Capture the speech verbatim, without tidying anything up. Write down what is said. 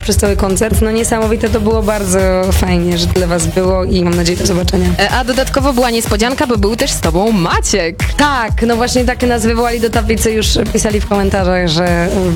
przez cały koncert. No niesamowite to było, bardzo fajnie, że tyle was było i mam nadzieję do zobaczenia. E, A dodatkowo była niespodzianka, bo był też z tobą Maciek. Tak, no właśnie takie nas wywołali do tablicy, już pisali w komentarzach, że